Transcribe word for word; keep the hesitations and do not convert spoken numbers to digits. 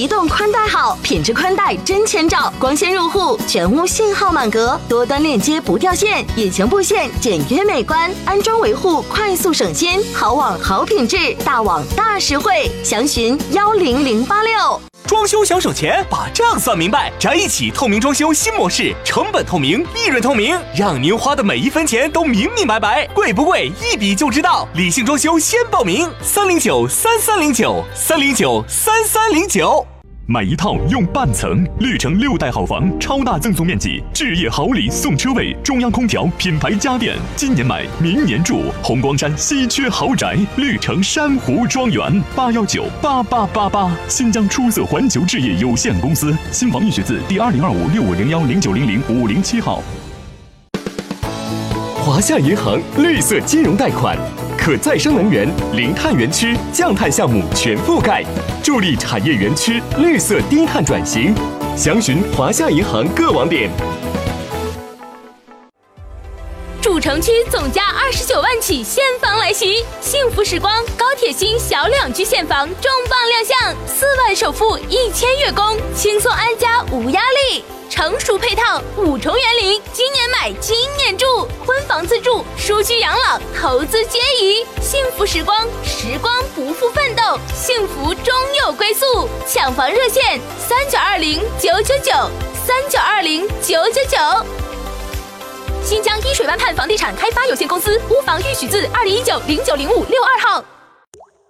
移动宽带好，品质宽带真千兆，光纤入户，全屋信号满格，多端链接不掉线，引擎布线简约美观，安装维护快速省心，好网好品质，大网大实惠，详询幺零零八六。 装修想省钱，把账算明白，宅一起透明装修新模式，成本透明，利润透明，让您花的每一分钱都明明白白，贵不贵一比就知道。理性装修先报名，三零九三三零九三零九三三零九。 买一套用半层，绿城六代好房，超大赠送面积，置业好礼送车位，中央空调，品牌家电，今年买，明年住。红光山稀缺豪宅，绿城珊瑚庄园，八幺九八八八八。新疆出色环球置业有限公司，新房预选字第二零二五六五零幺零九零零五零七号。 华夏银行绿色金融贷款，可再生能源、零碳园区、降碳项目全覆盖，助力产业园区绿色低碳转型。详询华夏银行各网点。 主城区总价二十九万起现房来袭，幸福时光高铁新小两居现房重磅亮相，四万首付，一千月供，轻松安家无压力。成熟配套，五重园林，今年买今年住，婚房自住，舒居养老，投资皆宜。幸福时光，时光不负奋斗，幸福终有归宿。抢房热线：三九二零九九九，三九二零九九九。新疆依水湾畔房地产开发有限公司，屋房预许字二零一九零九零五六二号。